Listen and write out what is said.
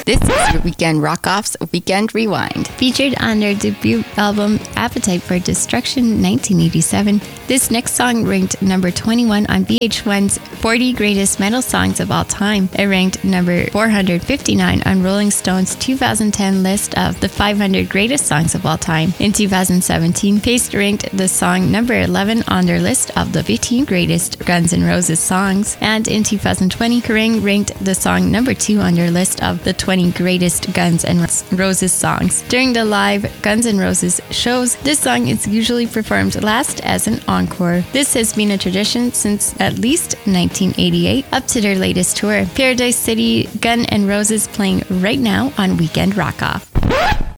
This is your Weekend Rock-Off's Weekend Rewind. Featured on their debut album Appetite for Destruction 1987, this next song ranked number 21 on VH1's 40 Greatest Metal Songs of All Time. It ranked number 459 on Rolling Stone's 2010 list of the 500 Greatest Songs of All Time. In 2017, Paste ranked the song number 11 on their list of the 15 Greatest Guns N' Roses Songs. And in 2020, Kerrang! Ranked the song number 2 on their list of the 20 Greatest Guns N' Roses Songs. During the live Guns N' Roses shows, this song is usually performed last as an encore. This has been a tradition since at least 1988, up to their latest tour. Paradise City, Guns N' Roses playing right now on Weekend Rock-Off.